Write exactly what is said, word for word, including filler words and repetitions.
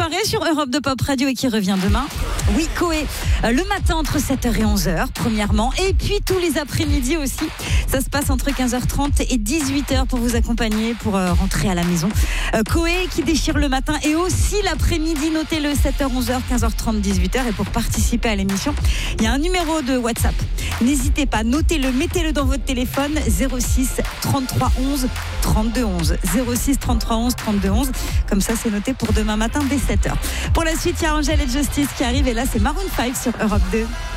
soirée sur Europe deux Pop Radio et qui revient demain. Oui, Coé, le matin entre sept heures et onze heures, premièrement. Et puis tous les après-midi aussi. Ça se passe entre quinze heures trente et dix-huit heures pour vous accompagner, pour euh, rentrer à la maison. Euh, Coé qui déchire le matin et aussi l'après-midi. Notez-le, sept heures, onze heures, quinze heures trente, dix-huit heures. Et pour participer à l'émission, il y a un numéro de WhatsApp. N'hésitez pas, notez-le, mettez-le dans votre téléphone. zéro six trente-trois onze trente-deux onze. zéro six trente-trois onze trente-deux onze. Comme ça, c'est noté pour demain matin dès sept heures. Pour la suite, il y a Angèle et Justice qui arrivent. Et là, c'est Maroon cinq sur Europe deux.